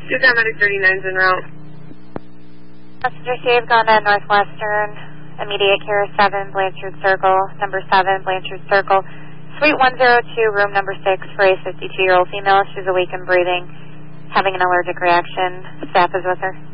She's at Medic 39's en route. Passenger Steve, gone to Northwestern, immediate care 7, Blanchard Circle, number 7, Blanchard Circle, Suite 102, room number 6 for a 52-year-old female. She's awake and breathing, having an allergic reaction. Staff is with her.